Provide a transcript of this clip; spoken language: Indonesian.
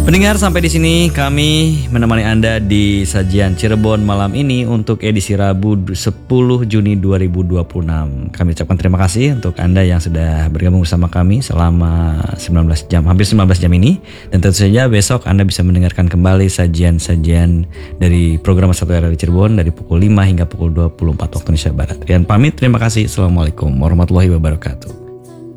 Pendengar, sampai di sini kami menemani Anda di sajian Cirebon malam ini untuk edisi Rabu 10 Juni 2026. Kami ucapkan terima kasih untuk Anda yang sudah bergabung bersama kami selama 19 jam, hampir 19 jam ini. Dan tentu saja besok Anda bisa mendengarkan kembali sajian-sajian dari program Satu Era di Cirebon dari pukul 5 hingga pukul 24 waktu Indonesia Barat. Dan pamit, terima kasih. Assalamualaikum warahmatullahi wabarakatuh.